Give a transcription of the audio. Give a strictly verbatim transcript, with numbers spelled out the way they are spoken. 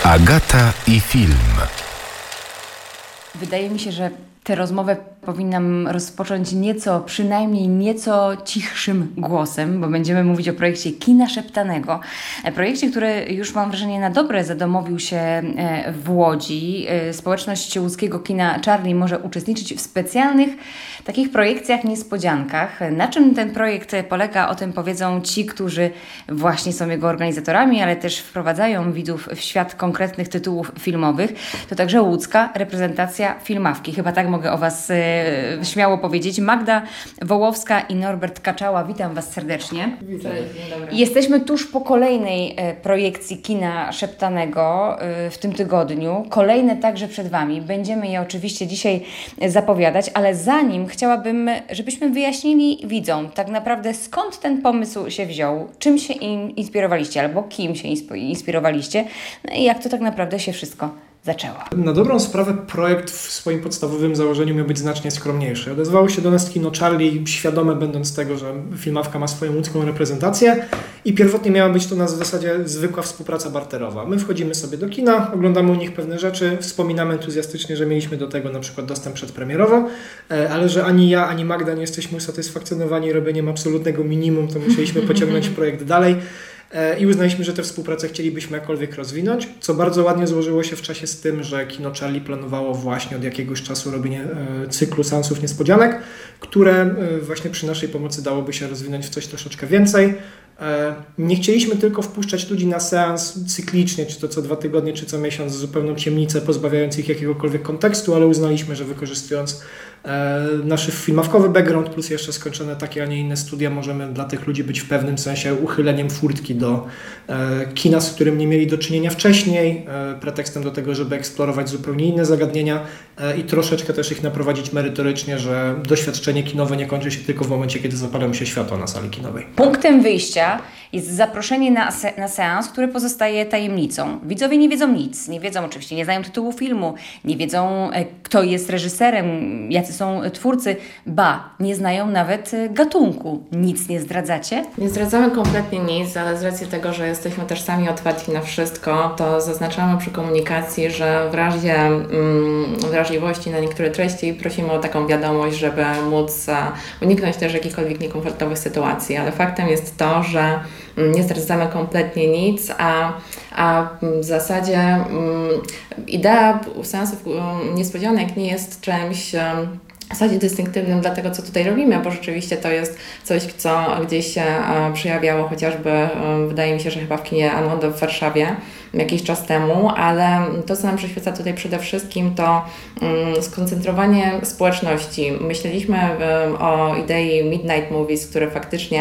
Agata i film. Wydaje mi się, że tę rozmowę powinnam rozpocząć nieco, przynajmniej nieco cichszym głosem, bo będziemy mówić o projekcie Kina Szeptanego. Projekcie, który już mam wrażenie na dobre zadomowił się w Łodzi. Społeczność łódzkiego kina Charlie może uczestniczyć w specjalnych takich projekcjach, niespodziankach. Na czym ten projekt polega, o tym powiedzą ci, którzy właśnie są jego organizatorami, ale też wprowadzają widzów w świat konkretnych tytułów filmowych. To także łódzka reprezentacja filmawki. Chyba tak mogę o Was e, śmiało powiedzieć. Magda Wołowska i Norbert Kaczała. Witam Was serdecznie. Witam. Jesteśmy tuż po kolejnej e, projekcji Kina Szeptanego e, w tym tygodniu. Kolejne także przed Wami. Będziemy je oczywiście dzisiaj zapowiadać, ale zanim chciałabym, żebyśmy wyjaśnili widzom tak naprawdę, skąd ten pomysł się wziął, czym się in, inspirowaliście albo kim się inspirowaliście, no i jak to tak naprawdę się wszystko zaczęło. Na dobrą sprawę projekt w swoim podstawowym założeniu miał być znacznie skromniejszy. Odezwało się do nas Kino Charlie, świadome będąc tego, że filmawka ma swoją łódzką reprezentację i pierwotnie miała być to na zasadzie zwykła współpraca barterowa. My wchodzimy sobie do kina, oglądamy u nich pewne rzeczy, wspominamy entuzjastycznie, że mieliśmy do tego na przykład dostęp przedpremierowo, ale że ani ja, ani Magda nie jesteśmy usatysfakcjonowani robieniem absolutnego minimum, to musieliśmy pociągnąć projekt dalej. I uznaliśmy, że tę współpracę chcielibyśmy jakkolwiek rozwinąć, co bardzo ładnie złożyło się w czasie z tym, że Kino Charlie planowało właśnie od jakiegoś czasu robienie cyklu seansów niespodzianek, które właśnie przy naszej pomocy dałoby się rozwinąć w coś troszeczkę więcej. Nie chcieliśmy tylko wpuszczać ludzi na seans cyklicznie, czy to co dwa tygodnie, czy co miesiąc, z zupełną ciemnicę, pozbawiając ich jakiegokolwiek kontekstu, ale uznaliśmy, że wykorzystując nasz filmawkowy background plus jeszcze skończone takie, a nie inne studia, możemy dla tych ludzi być w pewnym sensie uchyleniem furtki do kina, z którym nie mieli do czynienia wcześniej, pretekstem do tego, żeby eksplorować zupełnie inne zagadnienia i troszeczkę też ich naprowadzić merytorycznie, że doświadczenie kinowe nie kończy się tylko w momencie, kiedy zapalą się światła na sali kinowej. Punktem wyjścia jest zaproszenie na, se- na seans, który pozostaje tajemnicą. Widzowie nie wiedzą nic, nie wiedzą oczywiście, nie znają tytułu filmu, nie wiedzą, e, kto jest reżyserem, jacy są twórcy, ba, nie znają nawet e, gatunku. Nic nie zdradzacie? Nie zdradzamy kompletnie nic, ale z racji tego, że jesteśmy też sami otwarci na wszystko, to zaznaczamy przy komunikacji, że w razie mm, wrażliwości na niektóre treści prosimy o taką wiadomość, żeby móc e, uniknąć też jakichkolwiek niekomfortowych sytuacji, ale faktem jest to, że nie zdradzamy kompletnie nic, a, a w zasadzie um, idea seansów um, niespodzianek nie jest czymś um, w zasadzie dystynktywnym dla tego, co tutaj robimy, bo rzeczywiście to jest coś, co gdzieś się e, przejawiało chociażby, e, wydaje mi się, że chyba w kinie Anmondo w Warszawie jakiś czas temu, ale to, co nam przyświeca tutaj przede wszystkim, to um, skoncentrowanie społeczności. Myśleliśmy um, o idei Midnight Movies, które faktycznie